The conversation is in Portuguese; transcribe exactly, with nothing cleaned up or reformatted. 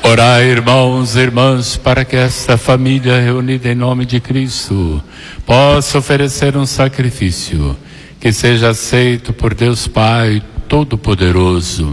Orai, irmãos e irmãs, para que esta família reunida em nome de Cristo possa oferecer um sacrifício que seja aceito por Deus Pai Todo-Poderoso.